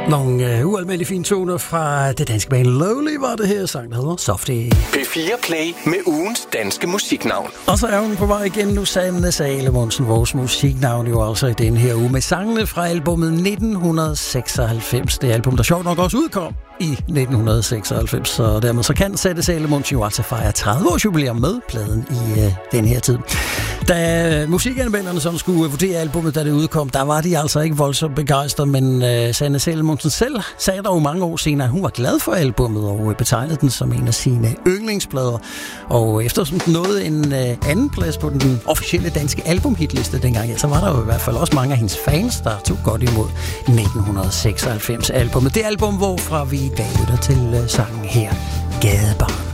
Nogle ualmindelige fine toner fra det danske band Lowly var det her sang, der hedder Softie. P4 Play med ugens danske musiknavn. Og så er hun på vej igen nu, Sanne Salomonsen, vores musiknavn jo altså i den her uge med sangene fra albumet 1996. Det album, der sjovt nok også udkom i 1996, så dermed så kan Sanne Salomonsen jo altså fejre 30 års jubilæum med pladen i den her tid. Da musikanmelderne sådan skulle vurdere albumet, da det udkom, der var de altså ikke voldsomt begejstrede, men Sanne Salomonsen selv sagde der jo mange år senere, at hun var glad for albumet og betegnede den som en af sine yndlingsplader. Og eftersom den nåede en anden plads på den officielle danske albumhitliste dengang, så var der jo i hvert fald også mange af hendes fans, der tog godt imod 1996-albumet. Det album, hvorfra vi i dag lytter til sangen her, Gadebarn.